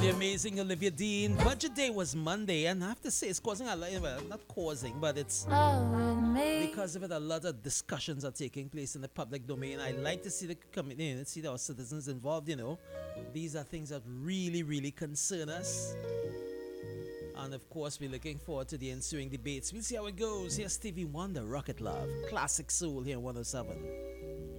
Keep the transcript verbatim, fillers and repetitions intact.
the amazing Olivia Dean. Budget Day was Monday, and I have to say it's causing a lot, well, not causing, but it's because of it, a lot of discussions are taking place in the public domain. I like to see the community and see our citizens involved, you know. These are things that really, really concern us. And of course, we're looking forward to the ensuing debates. We'll see how it goes. Here's Stevie Wonder, Rocket Love, classic soul here on one oh seven.